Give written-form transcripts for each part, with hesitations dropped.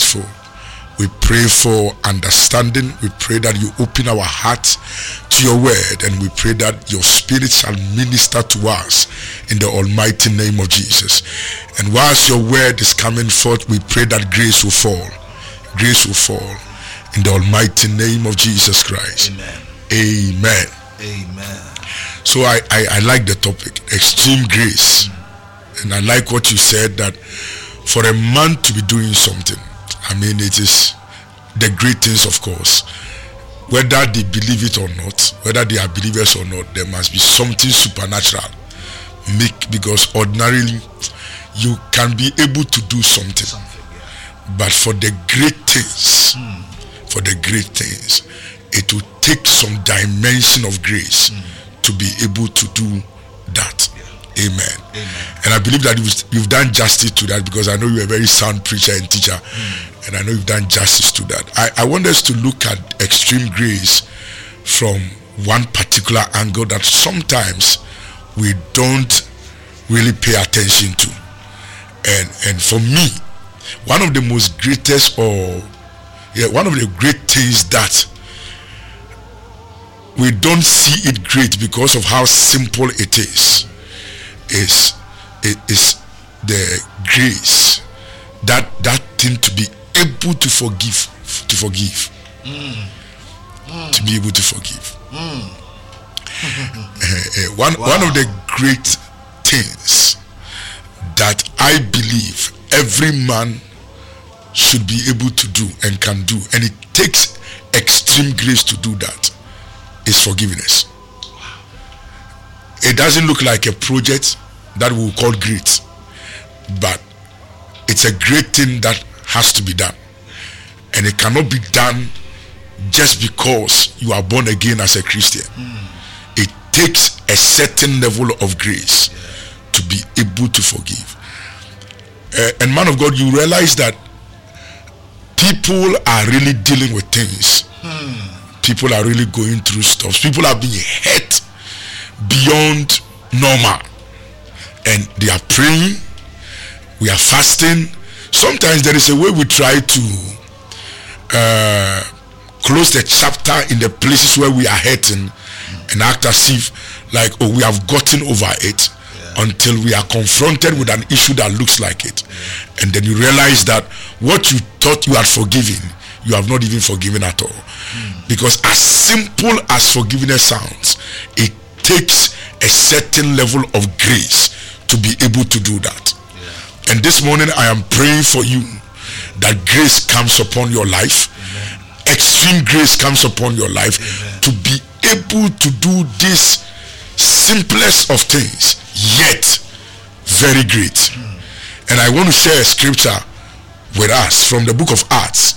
grateful. We pray for understanding. We pray that you open our hearts to your word, and we pray that your spirit shall minister to us in the almighty name of Jesus. And whilst your word is coming forth, we pray that grace will fall. Grace will fall in the almighty name of Jesus Christ. Amen. Amen. Amen. So I like the topic, extreme grace. And I like what you said, that for a man to be doing something, I mean, it is the great things, of course. Whether they believe it or not, whether they are believers or not, there must be something supernatural. Because ordinarily, you can be able to do something. But for the great things, it will take some dimension of grace to be able to do that. Amen. And I believe that you've done justice to that, because I know you're a very sound preacher and teacher, and I know you've done justice to that. I want us to look at extreme grace from one particular angle that sometimes we don't really pay attention to. And for me, one of the most greatest, one of the great things that we don't see it great because of how simple it is the grace, that thing to be able to forgive, to be able to forgive. One of the great things that I believe every man should be able to do and can do, and it takes extreme grace to do that, is forgiveness. It doesn't look like a project that we'll call great, but it's a great thing that has to be done, and it cannot be done just because you are born again as a Christian. It takes a certain level of grace to be able to forgive. And man of God, you realize that people are really dealing with things. People are really going through stuff. People are being hurt beyond normal, and they are praying. We are fasting. Sometimes there is a way we try to close the chapter in the places where we are hurting and act as if like, oh, we have gotten over it, until we are confronted with an issue that looks like it. And then you realize that what you thought you had forgiven, you have not even forgiven at all. Because as simple as forgiveness sounds, it takes a certain level of grace to be able to do that. And this morning I am praying for you that grace comes upon your life. Extreme grace comes upon your life to be able to do this simplest of things, yet very great. And I want to share a scripture with us from the book of Acts.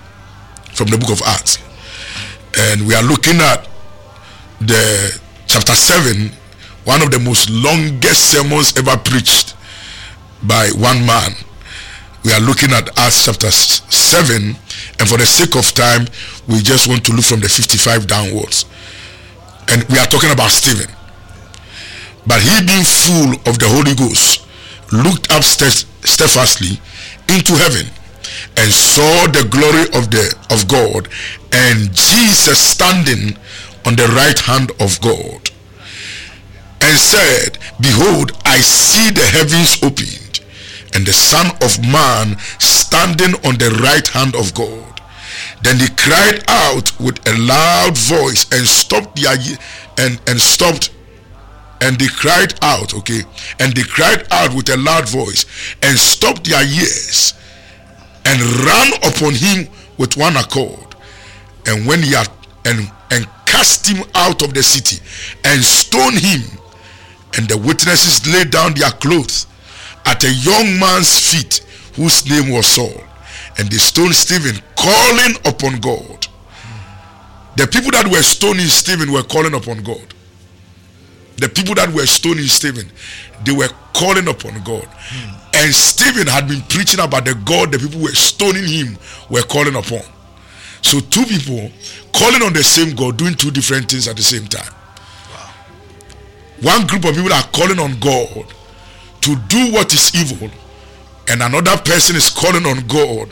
And we are looking at the chapter 7, one of the most longest sermons ever preached by one man. We are looking at Acts chapter 7, and for the sake of time, we just want to look from the 55 downwards. And we are talking about Stephen. But he, being full of the Holy Ghost, looked up steadfastly into heaven, and saw the glory of God, and Jesus standing on the right hand of God, and said, Behold, I see the heavens opened, and the Son of Man standing on the right hand of God. Then he cried out with a loud voice, and they cried out with a loud voice, and stopped their ears, and ran upon him with one accord. And when he had and cast him out of the city, and stoned him, and the witnesses laid down their clothes at a young man's feet, whose name was Saul. And they stoned Stephen, calling upon God. The people that were stoning Stephen were calling upon God. The people that were stoning Stephen, they were calling upon God. And Stephen had been preaching about the God the people were stoning him were calling upon. So two people calling on the same God, doing two different things at the same time. Wow. One group of people are calling on God to do what is evil, and another person is calling on God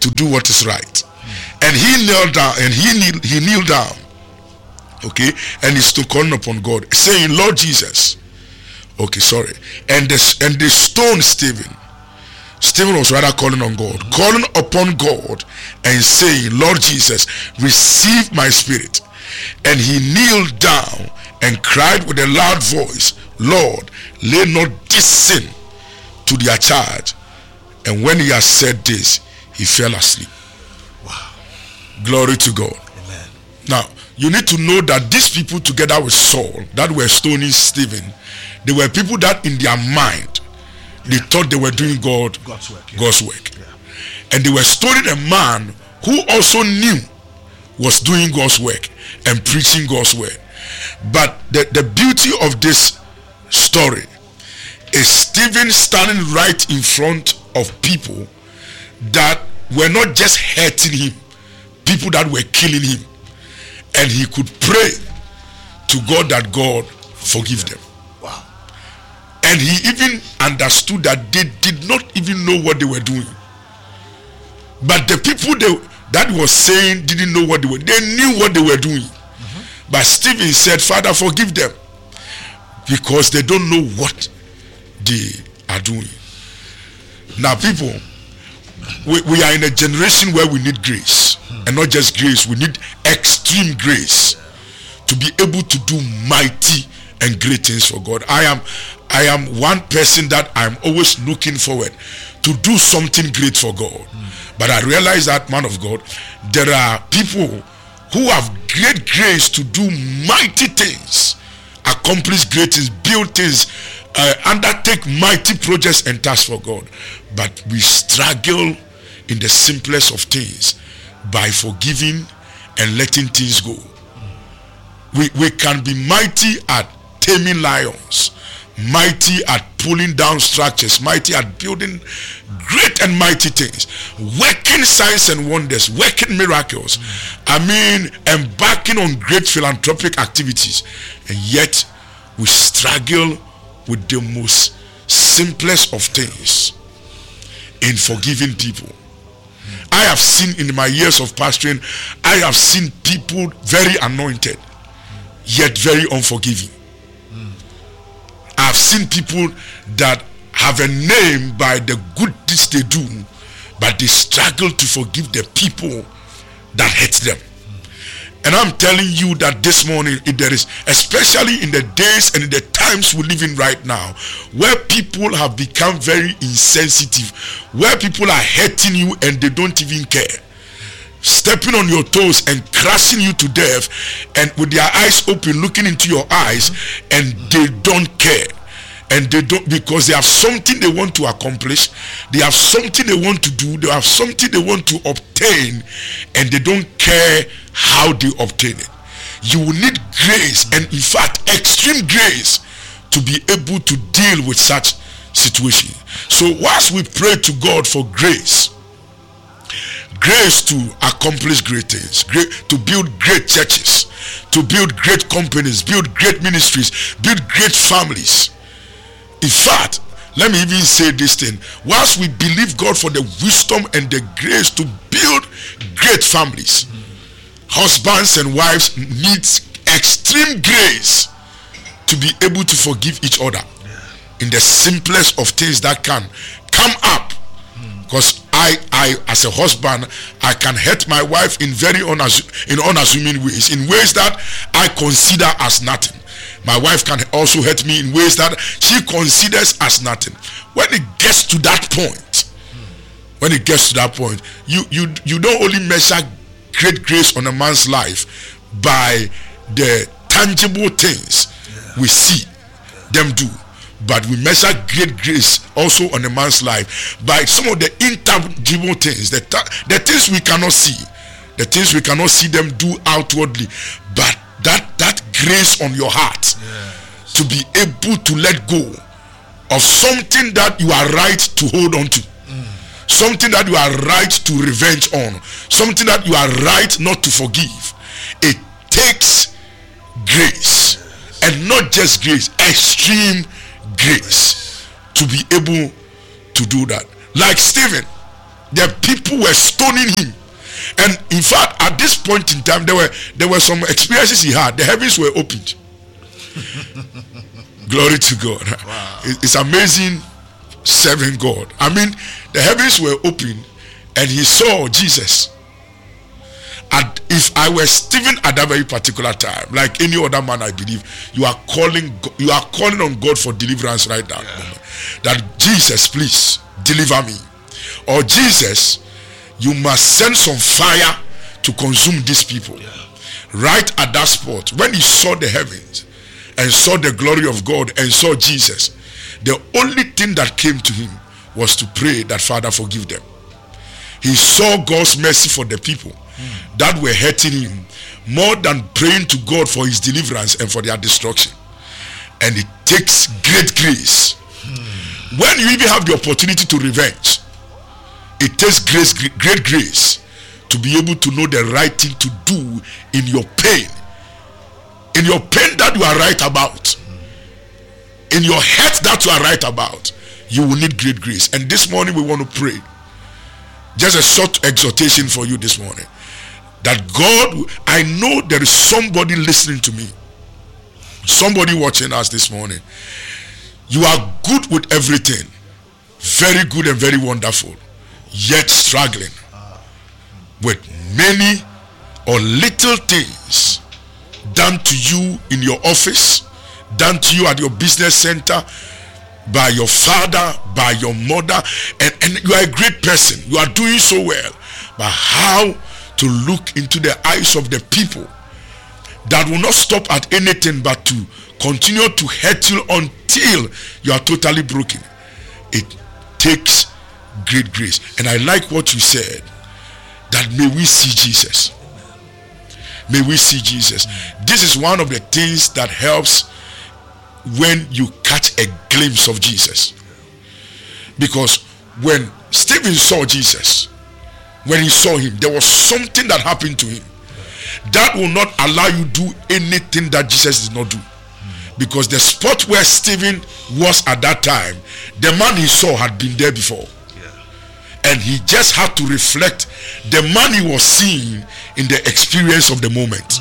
to do what is right. And he knelt down, and he kneeled down, okay, and he's to calling upon God, saying, Lord Jesus, okay, sorry, and they stoned Stephen. Stephen was rather calling on God, calling upon God and saying, Lord Jesus, receive my spirit. And he kneeled down and cried with a loud voice, Lord, lay not this sin to their charge. And when he had said this, he fell asleep. Wow. Glory to God. Amen. Now, you need to know that these people, together with Saul, that were stoning Stephen, they were people that in their mind, they thought they were doing God's work. Yeah. God's work. Yeah. And they were stoning a man who also knew was doing God's work and preaching God's word. But the beauty of this story is Stephen standing right in front of people that were not just hurting him, people that were killing him. And he could pray to God that God forgive them. Wow. And he even understood that they did not even know what they were doing. But the people that was saying didn't know what they were. They knew what they were doing. But Stephen said, Father, forgive them, because they don't know what they are doing. Now, people, we are in a generation where we need grace. And not just grace, we need extreme grace to be able to do mighty and great things for God. I am one person that I'm always looking forward to do something great for God. But I realize that, man of God, there are people who have great grace to do mighty things, accomplish great things, build things, undertake mighty projects and tasks for God. But we struggle in the simplest of things by forgiving and letting things go. We can be mighty at taming lions, mighty at pulling down structures, mighty at building great and mighty things, working signs and wonders, working miracles. Embarking on great philanthropic activities, and yet we struggle with the most simplest of things in forgiving people. I have seen in my years of pastoring, I have seen people very anointed, yet very unforgiving. I have seen people that have a name by the good deeds they do, but they struggle to forgive the people that hurt them. And I'm telling you that this morning, there is, especially in the days and in the times we live in right now, where people have become very insensitive, where people are hurting you and they don't even care, stepping on your toes and crushing you to death, and with their eyes open looking into your eyes, and they don't care. And they don't, because they have something they want to accomplish, they have something they want to do, they have something they want to obtain, and they don't care how they obtain it. You will need grace, and in fact extreme grace, to be able to deal with such situations. So whilst we pray to God for grace to accomplish great things, to build great churches, to build great companies, build great ministries, build great families. In fact, let me even say this thing. Whilst we believe God for the wisdom and the grace to build great families, husbands and wives need extreme grace to be able to forgive each other in the simplest of things that can come up. Because I as a husband, I can hurt my wife in very unassuming ways, in ways that I consider as nothing. My wife can also hurt me in ways that she considers as nothing. When it gets to that point, you don't only measure great grace on a man's life by the tangible things we see them do, but we measure great grace also on a man's life by some of the intangible things, the things we cannot see, the things we cannot see them do outwardly, but that grace on your heart to be able to let go of something that you are right to hold on to, something that you are right to revenge on, something that you are right not to forgive. It takes grace, and not just grace, extreme grace, to be able to do that. Like Stephen, The people were stoning him. And in fact, at this point in time, there were some experiences he had. The heavens were opened. Glory to God. Wow. It's amazing serving God. I mean, the heavens were open and he saw Jesus. And if I were Stephen at that very particular time, like any other man, I believe you are calling on God for deliverance right now. Yeah. That Jesus, please deliver me. Or Jesus, you must send some fire to consume these people. Yeah. Right at that spot, when he saw the heavens and saw the glory of God and saw Jesus, the only thing that came to him was to pray that Father forgive them. He saw God's mercy for the people that were hurting him more than praying to God for his deliverance and for their destruction. And it takes great grace. When you even have the opportunity to revenge, it takes great grace to be able to know the right thing to do in your pain. In your pain that you are right about. In your hurt that you are right about. You will need great grace. And this morning we want to pray. Just a short exhortation for you this morning. That God, I know there is somebody listening to me. Somebody watching us this morning. You are good with everything. Very good and very wonderful. Yet struggling with many or little things done to you in your office, done to you at your business center, by your father, by your mother, and you are a great person. You are doing so well. But how to look into the eyes of the people that will not stop at anything but to continue to hurt you until you are totally broken. It takes great grace. And I like what you said, that may we see Jesus. May we see Jesus. This is one of the things that helps when you catch a glimpse of Jesus. Because when Stephen saw Jesus, when he saw him, there was something that happened to him that will not allow you to do anything that Jesus did not do. Because the spot where Stephen was at that time, the man he saw had been there before. And he just had to reflect the man he was seeing in the experience of the moment.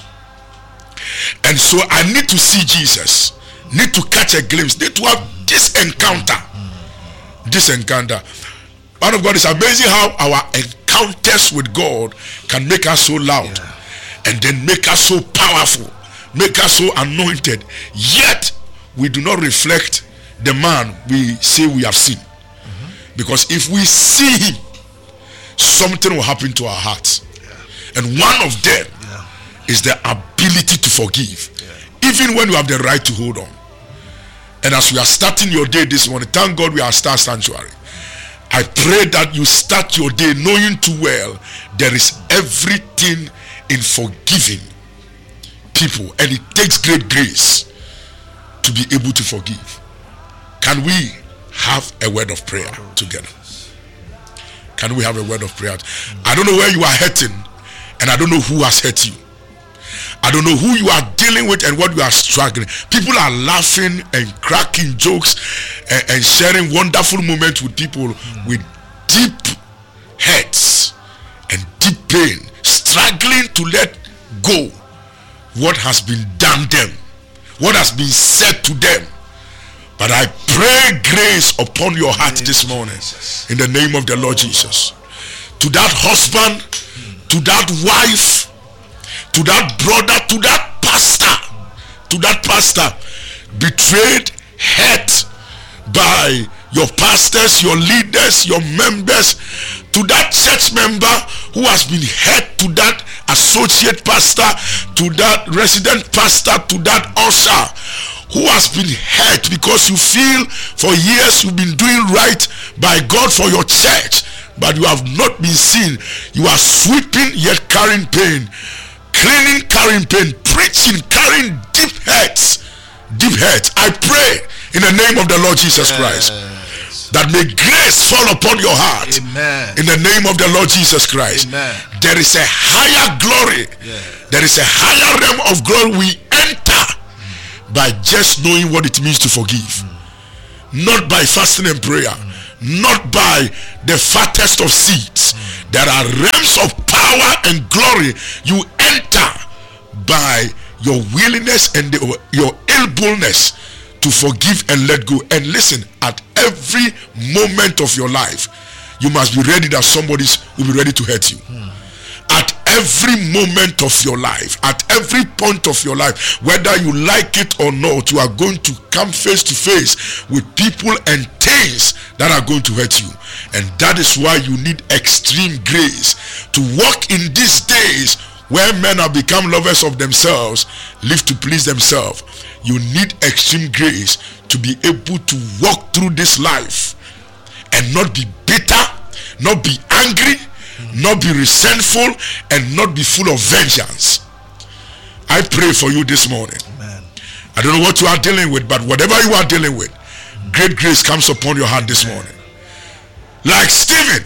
And so I need to see Jesus, need to catch a glimpse, need to have this encounter. This encounter. Man of God, it's amazing how our encounters with God can make us so loud, and then make us so powerful, make us so anointed, yet we do not reflect the man we say we have seen. Because if we see him, something will happen to our hearts. And one of them is the ability to forgive, even when you have the right to hold on. And as we are starting your day this morning, thank God we are Star Sanctuary. I pray that you start your day knowing too well there is everything in forgiving people, and it takes great grace to be able to forgive. Can we have a word of prayer together? Can we have a word of prayer? I don't know where you are hurting, and I don't know who has hurt you. I don't know who you are dealing with and what you are struggling. People are laughing and cracking jokes and sharing wonderful moments with people with deep hurts and deep pain, struggling to let go what has been done them, what has been said to them. But I pray grace upon your heart this morning in the name of the Lord Jesus. To that husband, to that wife, to that brother, to that pastor, betrayed, hurt by your pastors, your leaders, your members, to that church member who has been hurt, to that associate pastor, to that resident pastor, to that usher who has been hurt because you feel for years you've been doing right by God for your church, but you have not been seen. You are sweeping yet carrying pain, cleaning, carrying pain, preaching, carrying deep hurts. I pray in the name of the Lord Jesus Christ that may grace fall upon your heart. Amen. In the name of the Lord Jesus Christ. Amen. There is a higher glory. There is a higher realm of glory we enter by just knowing what it means to forgive. Not by fasting and prayer, not by the fattest of seeds. There are realms of power and glory you enter by your willingness and your ableness to forgive and let go. And listen, at every moment of your life, you must be ready that somebody will be ready to hurt you. At every moment of your life, at every point of your life, whether you like it or not, you are going to come face to face with people and things that are going to hurt you. And that is why you need extreme grace to walk in these days where men have become lovers of themselves, live to please themselves. You need extreme grace to be able to walk through this life and not be bitter, not be angry, not be resentful, and not be full of vengeance. I pray for you this morning. Amen. I don't know what you are dealing with, but whatever you are dealing with, great grace comes upon your heart this morning. Like Stephen,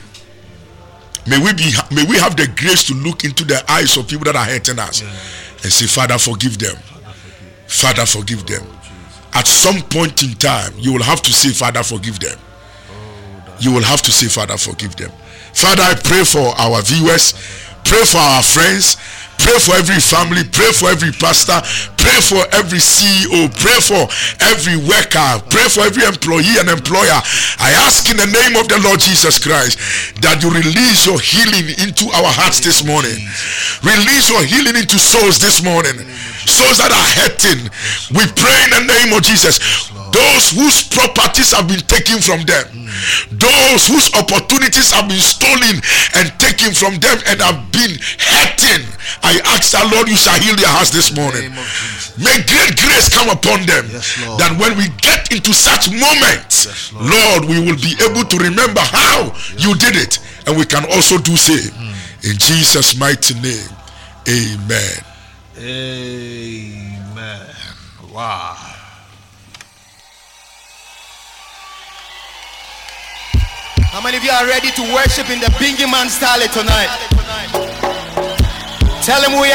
may we have the grace to look into the eyes of people that are hurting us and say, Father, forgive them. Father, forgive them. At some point in time, you will have to say, Father, forgive them. You will have to say, Father, forgive them. Father, I pray for our viewers, pray for our friends, pray for every family, pray for every pastor, pray for every CEO, pray for every worker, pray for every employee and employer. I ask in the name of the Lord Jesus Christ that you release your healing into our hearts this morning. Release your healing into souls this morning. Souls that are hurting. We pray in the name of Jesus. Those whose properties have been taken from them, those whose opportunities have been stolen and taken from them and have been hurting, I ask that, Lord, you shall heal their hearts this morning. May great grace come upon them, that when we get into such moments, Lord, we will be able to remember how you did it, and we can also do same. In Jesus' mighty name, amen. Amen. Wow. How many of you are ready to worship in the Bingy Man style tonight? Tell him we